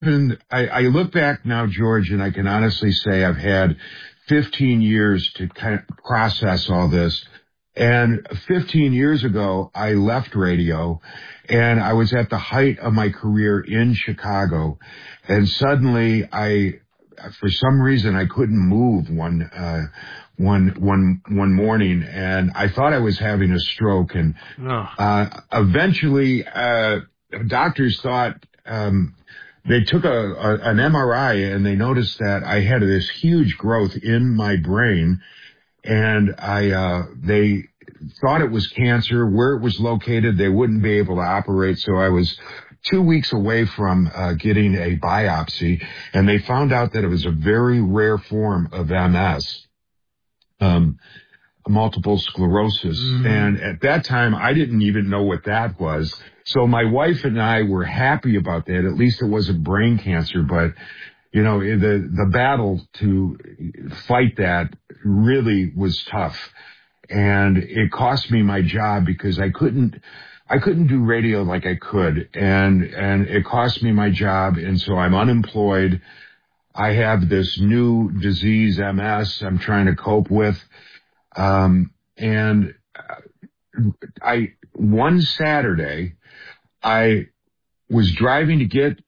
And I look back now, George, and I can honestly say I've had 15 years to kind of process all this. And 15 years ago, I left radio and I was at the height of my career in Chicago. And suddenly for some reason, I couldn't move one morning, and I thought I was having a stroke. And eventually, doctors thought, they took an MRI and they noticed that I had this huge growth in my brain, and they thought it was cancer. Where it was located, they wouldn't be able to operate. So I was 2 weeks away from getting a biopsy, and they found out that it was a very rare form of MS, multiple sclerosis. And at that time, I didn't even know what that was. So my wife and I were happy about that. At least it wasn't brain cancer, but you know, the battle to fight that really was tough. And it cost me my job because I couldn't do radio like I could. And it cost me my job. And so I'm unemployed. I have this new disease, MS, I'm trying to cope with. One Saturday, I was driving to get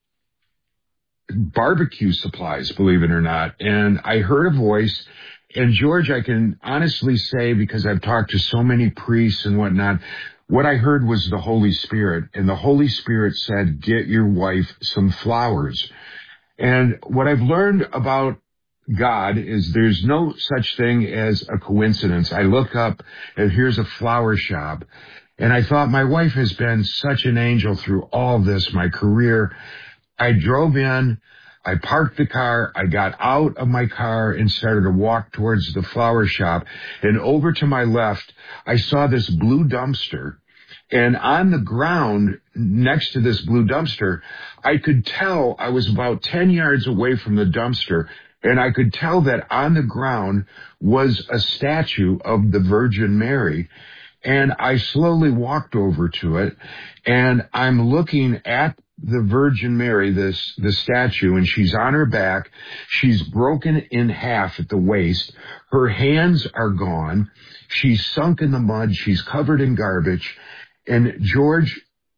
barbecue supplies, believe it or not, and I heard a voice. And George, I can honestly say, because I've talked to so many priests and whatnot, what I heard was the Holy Spirit. And the Holy Spirit said, get your wife some flowers. And what I've learned about God is there's no such thing as a coincidence. I look up and here's a flower shop. And I thought, my wife has been such an angel through all this, my career. I drove in, I parked the car, I got out of my car and started to walk towards the flower shop. And over to my left, I saw this blue dumpster. And on the ground next to this blue dumpster, I could tell I was about 10 yards away from the dumpster. And I could tell that on the ground was a statue of the Virgin Mary. And I slowly walked over to it, and I'm looking at the Virgin Mary, the statue, and she's on her back. She's broken in half at the waist. Her hands are gone. She's sunk in the mud. She's covered in garbage. And George,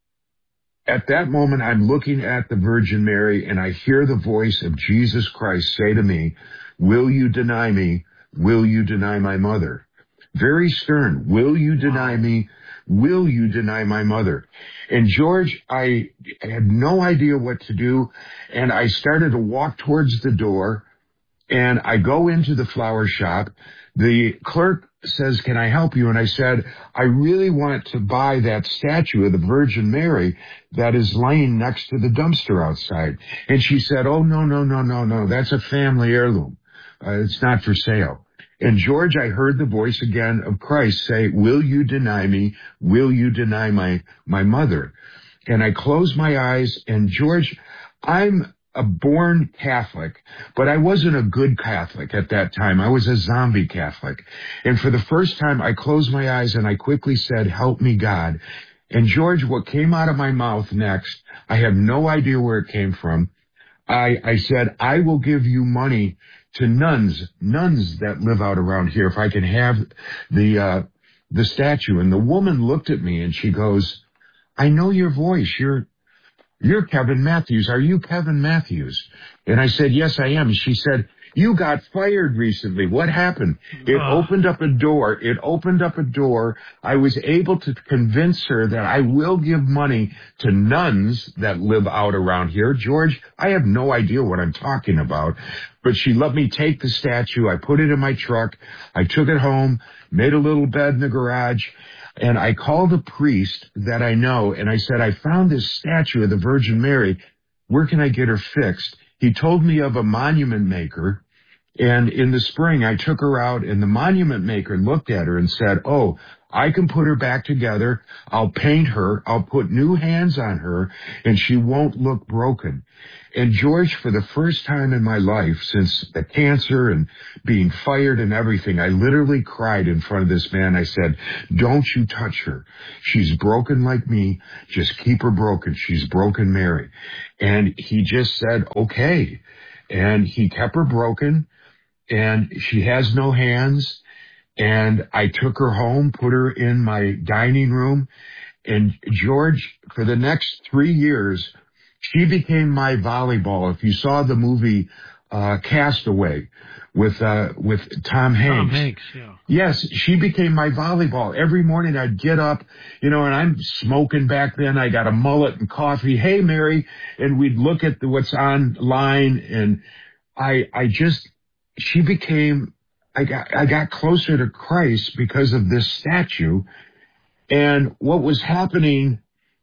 at that moment, I'm looking at the Virgin Mary, and I hear the voice of Jesus Christ say to me, will you deny me? Will you deny my mother? Very stern. Will you deny me? Will you deny my mother? And George, I had no idea what to do. And I started to walk towards the door, and I go into the flower shop. The clerk says, can I help you? And I said, I really want to buy that statue of the Virgin Mary that is laying next to the dumpster outside. And she said, oh, no. That's a family heirloom. It's not for sale. And George, I heard the voice again of Christ say, will you deny me? Will you deny my mother? And I closed my eyes, and George, I'm a born Catholic, but I wasn't a good Catholic at that time. I was a zombie Catholic. And for the first time, I closed my eyes and I quickly said, help me, God. And George, what came out of my mouth next, I have no idea where it came from. I said, I will give you money to nuns that live out around here, if I can have the statue. And the woman looked at me and she goes, I know your voice. You're Kevin Matthews. Are you Kevin Matthews? And I said, yes, I am. She said, you got fired recently. What happened? It opened up a door. I was able to convince her that I will give money to nuns that live out around here. George, I have no idea what I'm talking about, but she let me take the statue. I put it in my truck. I took it home, made a little bed in the garage, and I called a priest that I know, and I said, I found this statue of the Virgin Mary. Where can I get her fixed? He told me of a monument maker. And in the spring, I took her out, and the monument maker looked at her and said, oh, I can put her back together. I'll paint her. I'll put new hands on her, and she won't look broken. And George, for the first time in my life, since the cancer and being fired and everything, I literally cried in front of this man. I said, don't you touch her. She's broken like me. Just keep her broken. She's broken, Mary. And he just said, okay. And he kept her broken, and she has no hands. And I took her home, put her in my dining room. And George, for the next 3 years, she became my volleyball. If you saw the movie Castaway with Tom Hanks. Yeah. Yes, she became my volleyball. Every morning I'd get up, and I'm smoking back then. I got a mullet and coffee. Hey, Mary. And we'd look at what's online, and she became, I got closer to Christ because of this statue. And what was happening,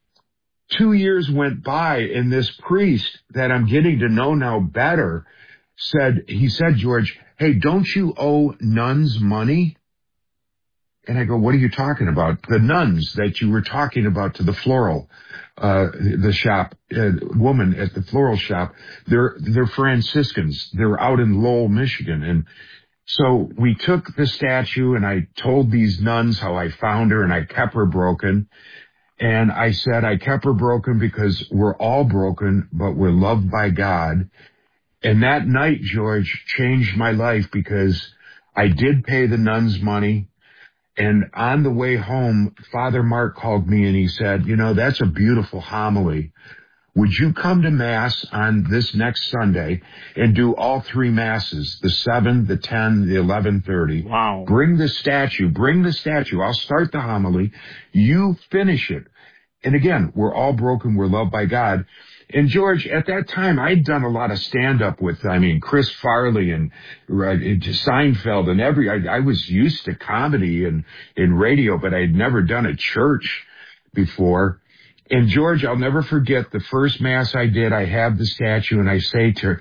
2 years went by, and this priest that I'm getting to know now better said, George, hey, don't you owe nuns money? And I go, what are you talking about? The nuns that you were talking about to the floral, the shop, woman at the floral shop, they're Franciscans. They're out in Lowell, Michigan. And so we took the statue, and I told these nuns how I found her, and I kept her broken. And I said, I kept her broken because we're all broken, but we're loved by God. And that night, George, changed my life because I did pay the nuns money. And on the way home, Father Mark called me and he said, that's a beautiful homily. Would you come to Mass on this next Sunday and do all 3 Masses, the 7, the 10, the 11:30? Wow. Bring the statue. I'll start the homily. You finish it. And again, we're all broken. We're loved by God. And George, at that time, I'd done a lot of stand-up with, Chris Farley and Seinfeld and I was used to comedy and in radio, but I'd never done a church before. And George, I'll never forget the first Mass I did. I have the statue, and I say to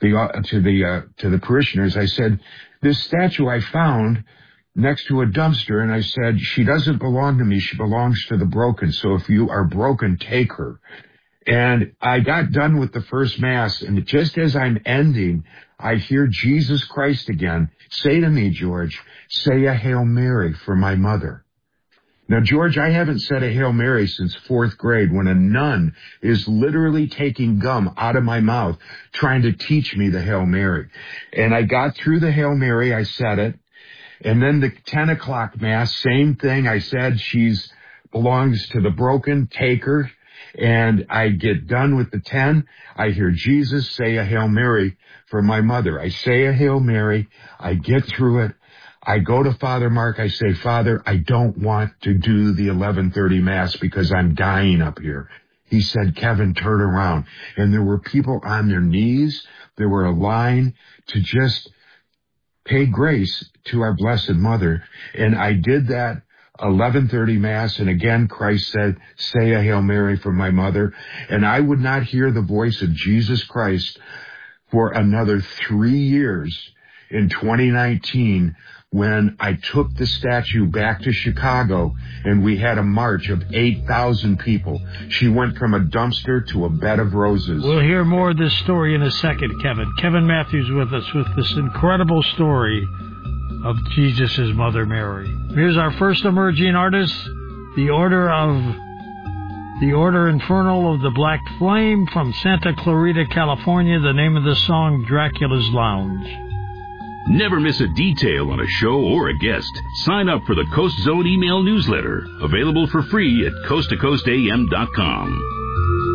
the parishioners, I said, this statue I found next to a dumpster, and I said, she doesn't belong to me. She belongs to the broken. So if you are broken, take her. And I got done with the first Mass, and just as I'm ending, I hear Jesus Christ again say to me, George, say a Hail Mary for my mother. Now, George, I haven't said a Hail Mary since 4th grade, when a nun is literally taking gum out of my mouth trying to teach me the Hail Mary. And I got through the Hail Mary, I said it, and then the 10 o'clock Mass, same thing. I said she's belongs to the broken, take her. And I get done with the 10. I hear Jesus say a Hail Mary for my mother. I say a Hail Mary. I get through it. I go to Father Mark. I say, Father, I don't want to do the 11:30 Mass because I'm dying up here. He said, Kevin, turn around. And there were people on their knees. There were a line to just pay grace to our Blessed Mother. And I did that 11:30 Mass, and again Christ said, say a Hail Mary for my mother. And I would not hear the voice of Jesus Christ for another 3 years in 2019, when I took the statue back to Chicago, and we had a march of 8,000 people. She went from a dumpster to a bed of roses. We'll hear more of this story in a second, Kevin. Kevin Matthews with us with this incredible story of Jesus' Mother Mary. Here's our first emerging artist, the Order Infernal of the Black Flame from Santa Clarita, California. The name of the song, Dracula's Lounge. Never miss a detail on a show or a guest. Sign up for the Coast Zone email newsletter, available for free at coasttocoastam.com.